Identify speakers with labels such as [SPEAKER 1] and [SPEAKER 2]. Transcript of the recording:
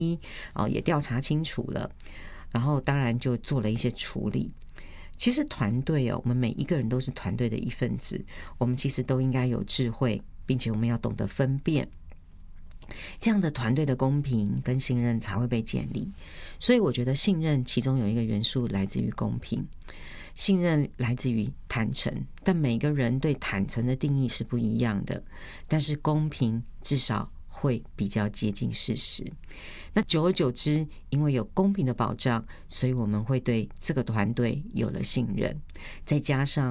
[SPEAKER 1] 也调查清楚了，然后当然就做了一些处理。其实团队我们每一个人都是团队的一份子，我们其实都应该有智慧，并且我们要懂得分辨，这样的团队的公平跟信任才会被建立。所以我觉得信任其中有一个元素来自于公平，信任来自于坦诚，但每个人对坦诚的定义是不一样的，但是公平至少会比较接近事实。那久而久之，因为有公平的保障，所以我们会对这个团队有了信任，再加上